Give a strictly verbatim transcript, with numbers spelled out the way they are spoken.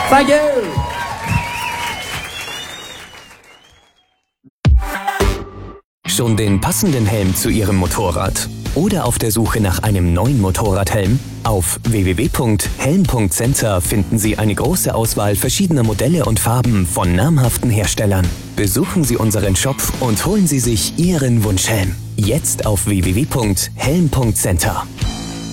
Thank you! Schon den passenden Helm zu Ihrem Motorrad? Oder auf der Suche nach einem neuen Motorradhelm? Auf w w w punkt helm punkt center finden Sie eine große Auswahl verschiedener Modelle und Farben von namhaften Herstellern. Besuchen Sie unseren Shop und holen Sie sich Ihren Wunschhelm. Jetzt auf w w w punkt helm punkt center.